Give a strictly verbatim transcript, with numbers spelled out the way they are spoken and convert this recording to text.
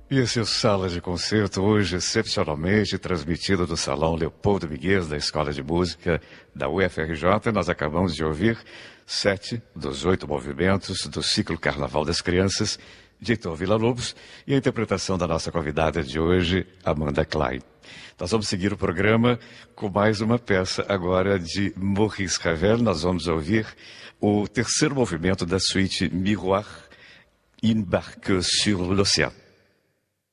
E esse é o Sala de Concerto, hoje excepcionalmente transmitido do Salão Leopoldo Miguel, da Escola de Música da U F R J. Nós acabamos de ouvir sete dos oito movimentos do ciclo Carnaval das Crianças, de Heitor Villa-Lobos, e a interpretação da nossa convidada de hoje, Amanda Klein. Nós vamos seguir o programa com mais uma peça agora de Maurice Ravel. Nós vamos ouvir o terceiro movimento da suíte Miroir, Une barque sur l'océan.